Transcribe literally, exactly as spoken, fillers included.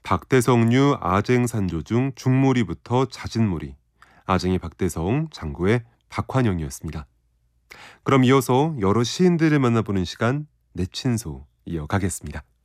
박대성류 아쟁산조 중 중무리부터 자진무리, 아쟁이 박대성, 장구의 박환영이었습니다. 그럼 이어서 여러 시인들을 만나보는 시간 내친소 이어가겠습니다.